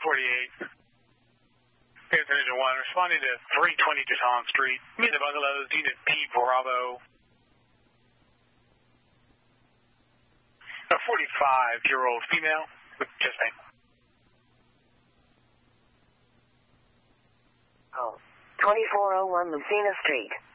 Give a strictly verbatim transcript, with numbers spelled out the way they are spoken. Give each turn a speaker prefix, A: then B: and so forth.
A: forty-eight. Here's Division one, responding to three twenty Toussaint Street. Meet the bungalows, unit P Bravo. A forty-five-year-old female with chest pain.
B: Oh, twenty-four oh one Lucina Street.